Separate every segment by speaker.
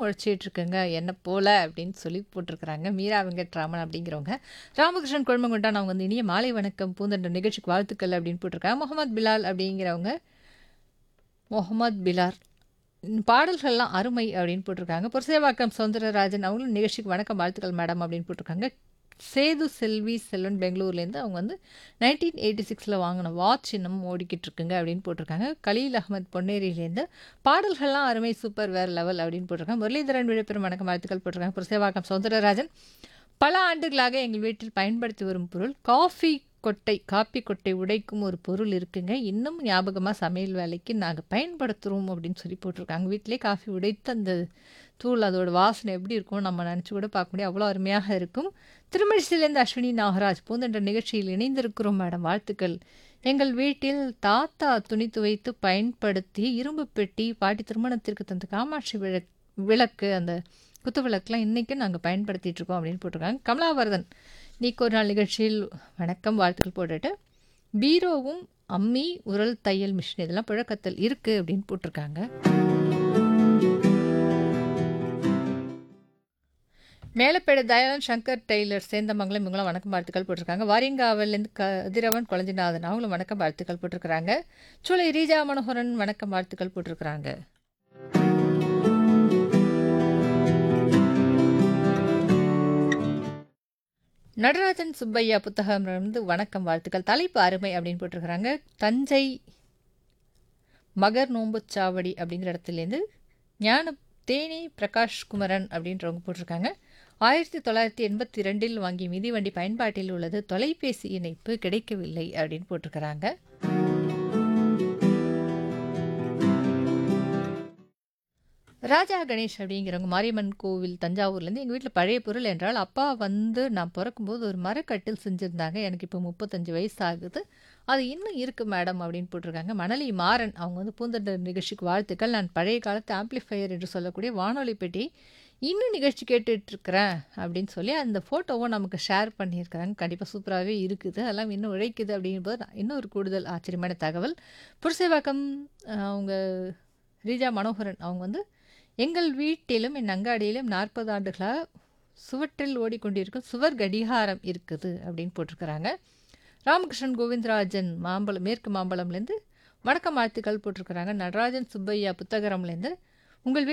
Speaker 1: உழைச்சிட்டு இருக்குங்க என்ன போல அப்படின்னு சொல்லி போட்டிருக்கிறாங்க. மீரா வெங்கட்ராமன் அப்படிங்கிறவங்க. ராமகிருஷ்ணன் கொழுமங்குண்டான் அவங்க வந்து இனிய மாலை வணக்கம் பூந்தென்ற நிகழ்ச்சிக்கு வாழ்த்துக்கள் அப்படின்னு போட்டிருக்காங்க. முகமது பிலால் அப்படிங்கிறவங்க முகமது பிலால் பாடல்கள்லாம் அருமை அப்படின்னு போட்டிருக்காங்க. புரசைவாக்கம் சௌந்தரராஜன் அவங்களும் நிகழ்ச்சிக்கு வணக்கம் வாழ்த்துக்கள் மேடம் அப்படின்னு போட்டிருக்காங்க. சேது செல்வி செல்வன் பெங்களூர்லேருந்து அவங்க வந்து 1986 வாங்கின வாட்ச் இன்னும் ஓடிக்கிட்டு இருக்குங்க அப்படின்னு போட்டிருக்காங்க. கலீல் அகமது பொன்னேரியிலேருந்து பாடல்கள்லாம் அருமை சூப்பர் வேறு லெவல் அப்படின்னு போட்டிருக்காங்க. முரளிதரன் விழுப்புரம் வணக்கம் வாழ்த்துக்கள் போட்டிருக்காங்க. புரசைவாக்கம் சௌந்தரராஜன் பல ஆண்டுகளாக எங்கள் வீட்டில் பயன்படுத்தி வரும் பொருள் காப்பி கொட்டை உடைக்கும் ஒரு பொருள் இருக்குங்க. இன்னும் ஞாபகமாக சமையல் வேலைக்கு நாங்கள் பயன்படுத்துகிறோம் அப்படின்னு சொல்லி போட்டிருக்காங்க. வீட்டிலே காஃபி உடைத்து அந்த தூள் அதோட வாசனை எப்படி இருக்கும் நம்ம நினச்சி கூட பார்க்க முடியும். அவ்வளோ அருமையாக இருக்கும். திருமழிசையிலேருந்து அஸ்வினி நாகராஜ் பூந்தென்ற நிகழ்ச்சியில் இணைந்திருக்கிறோம் மேடம் வாழ்த்துக்கள். எங்கள் வீட்டில் தாத்தா துணி துவைத்து பயன்படுத்தி இரும்பு பெட்டி பாட்டி திருமணத்திற்கு தந்த காமாட்சி விளக்கு அந்த குத்து விளக்குலாம் இன்றைக்கும் நாங்கள் பயன்படுத்திகிட்டு இருக்கோம் அப்படின்னு போட்டிருக்காங்க. கமலாவர்தன் இன்னைக்கு ஒரு நாள் நிகழ்ச்சியில் வணக்கம் வாழ்த்துக்கள் போட்டுட்டு பீரோவும் அம்மி உரல் தையல் மிஷின் இதெல்லாம் புழக்கத்தில் இருக்குது அப்படின்னு போட்டிருக்காங்க. மேலப்பேட தயாளன் சங்கர் டெய்லர் சேந்தமங்கலம் இவங்களாம் வணக்கம் வாழ்த்துக்கள் போட்டிருக்காங்க. வாரியங்காவிலேருந்து கதிரவன் குழஞ்சிநாதன் அவங்களும் வணக்கம் வாழ்த்துக்கள் போட்டிருக்கிறாங்க. சூளை ரீஜா மனோகரன் வணக்கம் வாழ்த்துக்கள் போட்டிருக்கிறாங்க. நடராஜன் சுப்பையா புத்தகம் இருந்து வணக்கம் வாழ்த்துக்கள் தலைப்பு அருமை அப்படின்னு போட்டிருக்கிறாங்க. தஞ்சை மகர் நோம்புச்சாவடி அப்படிங்கிற இடத்துலேருந்து ஞான தேனி பிரகாஷ் குமரன் அப்படின்றவங்க போட்டிருக்காங்க. 1982 வாங்கிய மிதிவண்டி பயன்பாட்டில் உள்ளது, தொலைபேசி இணைப்பு கிடைக்கவில்லை அப்படின்னு போட்டிருக்கிறாங்க. ராஜா கணேஷ் அப்படிங்கிறவங்க மாரியம்மன் கோவில் தஞ்சாவூர்லேருந்து எங்கள் வீட்டில் பழைய பொருள் என்றால் அப்பா வந்து நான் பிறக்கும்போது ஒரு மரக்கட்டில் செஞ்சுருந்தாங்க. எனக்கு இப்போ 35 வயசு ஆகுது. அது இன்னும் இருக்குது மேடம் அப்படின்னு போட்டிருக்காங்க. மணலி மாறன் அவங்க வந்து பூந்தென்ற நிகழ்ச்சிக்கு வாழ்த்துக்கள். நான் பழைய காலத்து ஆம்ப்ளிஃபையர் என்று சொல்லக்கூடிய வானொலி பெட்டி இன்னும் நிகழ்ச்சி கேட்டுட்ருக்கிறேன் அப்படின்னு சொல்லி அந்த ஃபோட்டோவும் நமக்கு ஷேர் பண்ணியிருக்கிறாங்க. கண்டிப்பாக சூப்பராகவே இருக்குது. அதெல்லாம் இன்னும் உழைக்குது அப்படிங்கும்போது இன்னும் ஒரு கூடுதல் ஆச்சரியமான தகவல். புரசைவாக்கம் அவங்க ரீஜா மனோகரன் அவங்க வந்து எங்கள் வீட்டிலும் என் அங்காடியிலும் 40 ஆண்டுகளாக சுவற்றில் ஓடிக்கொண்டிருக்கும் சுவர் கடிகாரம் இருக்குது அப்படின்னு போட்டிருக்கிறாங்க. ராமகிருஷ்ணன் கோவிந்தராஜன் மேற்கு மாம்பழம்லேருந்து வணக்கம் வாழ்த்துக்கள் போட்டிருக்கிறாங்க. நடராஜன் சுப்பையா புத்தகரம்லேருந்து எங்கள்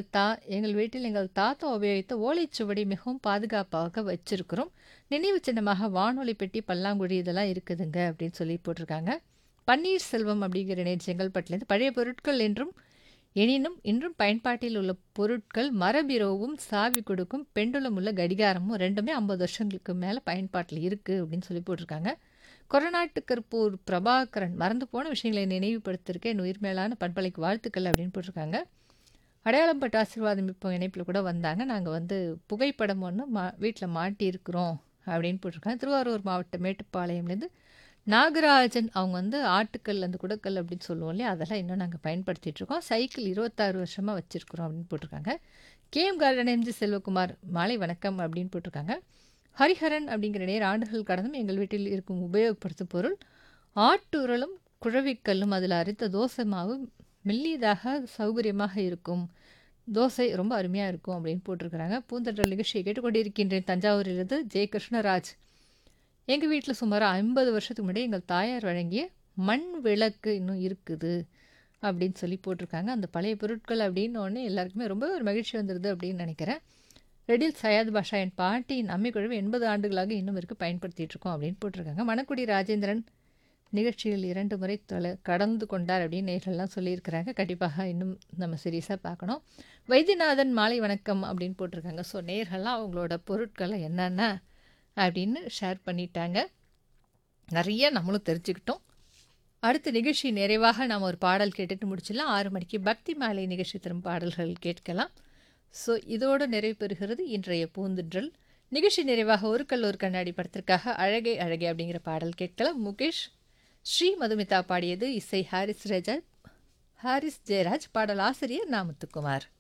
Speaker 1: வீட்டில் எங்கள் தாத்தா உபயோகித்த ஓலைச்சுவடி மிகவும் பாதுகாப்பாக வச்சிருக்கிறோம். நினைவு சின்னமாக வானொலி பெட்டி பல்லாங்குழி இதெல்லாம் இருக்குதுங்க அப்படின்னு சொல்லி போட்டிருக்காங்க. பன்னீர்செல்வம் அப்படிங்கிற செங்கல்பட்டுலேருந்து பழைய பொருட்கள் என்றும் எனினும் இன்றும் பயன்பாட்டில் உள்ள பொருட்கள் மரபீரோவும் சாவி கொடுக்கும் பெண்டுலம் உள்ள கடிகாரமும் ரெண்டுமே 50 வருஷங்களுக்கு மேலே பயன்பாட்டில் இருக்குது அப்படின்னு சொல்லி போட்டிருக்காங்க. கொரநாட்டு கற்பூர் பிரபாகரன் மறந்து போன விஷயங்களை நினைவுபடுத்திருக்க என் உயிர் மேலான பண்பலைக்கு வாழ்த்துக்கள் அப்படின்னு போட்டிருக்காங்க. அடையாளம் பட்டு ஆசீர்வாதம் இப்போ இணைப்பில் கூட வந்தாங்க. நாங்கள் வந்து புகைப்படம் ஒன்று வீட்டில் மாட்டியிருக்கிறோம் அப்படின்னு போட்டிருக்காங்க. திருவாரூர் மாவட்டம் மேட்டுப்பாளையம்லேருந்து நாகராஜன் அவங்க வந்து ஆட்டுக்கல் அந்த குடக்கல் அப்படின்னு சொல்லுவோம் இல்லையா, அதெல்லாம் இன்னும் நாங்கள் பயன்படுத்திகிட்ருக்கோம். சைக்கிள் 26 வருஷமாக வச்சுருக்குறோம் அப்படின்னு போட்டிருக்காங்க. கேஎம் கார்டன் எம்ஜி செல்வகுமார் மாலை வணக்கம் அப்படின்னு போட்டிருக்காங்க. ஹரிஹரன் அப்படிங்கிற நேர ஆண்டுகள் கடந்தும் எங்கள் வீட்டில் இருக்கும் உபயோகப்படுத்தும் பொருள் ஆட்டுரலும் குழவிக்கல்லும் அதில் அரைத்த தோசை மாவு மெல்லியதாக சௌகரியமாக இருக்கும், தோசை ரொம்ப அருமையாக இருக்கும் அப்படின்னு போட்டிருக்கிறாங்க. பூந்தொடர் நிகழ்ச்சியை கேட்டுக்கொண்டிருக்கின்றேன். தஞ்சாவூரிலிருந்து ஜெய கிருஷ்ணராஜ் எங்கள் வீட்டில் சுமார் 50 வருஷத்துக்கு முன்னாடி எங்கள் தாயார் வழங்கிய மண் விளக்கு இன்னும் இருக்குது அப்படின்னு சொல்லி போட்டிருக்காங்க. அந்த பழைய பொருட்கள் அப்படின்னு எல்லாருக்குமே ரொம்ப ஒரு மகிழ்ச்சி வந்துடுது அப்படின்னு நினைக்கிறேன். ரெடில் சையத் பாஷா என் பாட்டியின் அம்மிக்குழவு 80 ஆண்டுகளாக இன்னும் இருக்குது பயன்படுத்திகிட்டு இருக்கோம் அப்படின்னு போட்டிருக்காங்க. மணக்குடி ராஜேந்திரன் நிகழ்ச்சியில் 2 முறை கடந்து கொண்டார் அப்படின்னு நேர்கள்லாம் சொல்லியிருக்கிறாங்க. கண்டிப்பாக இன்னும் நம்ம சீரியஸாக பார்க்கணும். வைத்தியநாதன் மாலை வணக்கம் அப்படின்னு போட்டிருக்காங்க. ஸோ நேர்கள்லாம் அவங்களோட பொருட்களை என்னென்ன அப்படின்னு ஷேர் பண்ணிட்டாங்க. நிறைய நம்மளும் தெரிஞ்சுக்கிட்டோம். அடுத்த நிகழ்ச்சி நிறைவாக நாம் ஒரு பாடல் கேட்டுட்டு முடிச்சிடலாம். 6 மணிக்கு பக்தி மாலை நிகழ்ச்சி தரும் பாடல்கள் கேட்கலாம். ஸோ இதோடு நிறைவு பெறுகிறது இன்றைய பூந்தொன்றல் நிகழ்ச்சி. நிறைவாக ஒரு கல் ஒரு கண்ணாடி படத்திற்காக அழகே அழகே அப்படிங்கிற பாடல் கேட்கலாம். முகேஷ் ஸ்ரீ மதுமிதா பாடியது, இசை ஹாரிஸ் ஜெயராஜ், பாடல் ஆசிரியர் நாமுத்துக்குமார்.